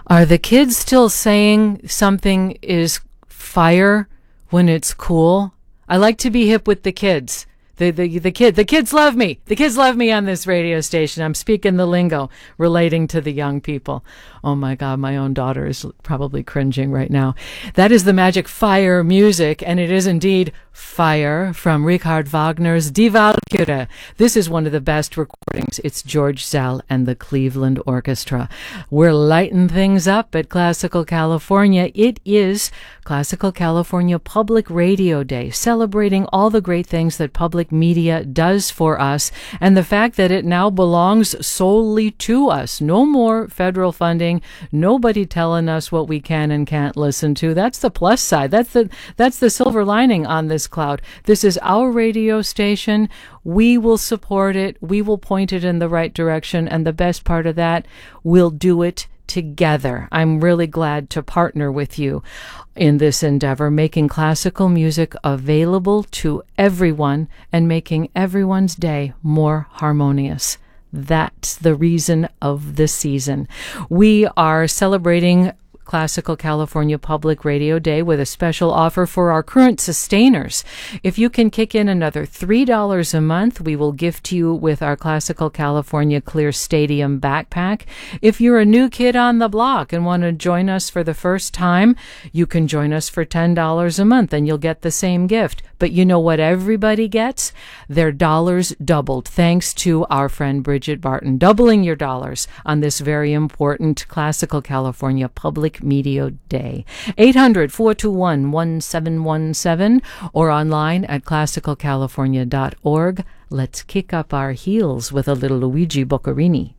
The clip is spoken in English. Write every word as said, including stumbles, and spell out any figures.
Are the kids still saying something is fire when it's cool? I like to be hip with the kids. The, the, the kid, the kids love me. The kids love me on this radio station. I'm speaking the lingo relating to the young people. Oh my God, my own daughter is probably cringing right now. That is the magic fire music, and it is indeed fire from Richard Wagner's Die Walküre. This is one of the best recordings. It's George Szell and the Cleveland Orchestra. We're lighting things up at Classical California. It is Classical California Public Radio Day, celebrating all the great things that public media does for us, and the fact that it now belongs solely to us. No more federal funding, nobody telling us what we can and can't listen to. That's the plus side. That's the that's the silver lining on this cloud. This is our radio station. We will support it. We will point it in the right direction, and the best part of that, we'll do it together. I'm really glad to partner with you in this endeavor, making classical music available to everyone and making everyone's day more harmonious. That's the reason of the season. We are celebrating Classical California Public Radio Day with a special offer for our current sustainers. If you can kick in another three dollars a month, we will gift you with our Classical California Clear Stadium backpack. If you're a new kid on the block and want to join us for the first time, you can join us for ten dollars a month and you'll get the same gift. But you know what everybody gets? Their dollars doubled, thanks to our friend Bridget Barton, doubling your dollars on this very important Classical California Public Media Day. eight hundred, four two one, one seven one seven or online at classical california dot org. Let's kick up our heels with a little Luigi Boccherini.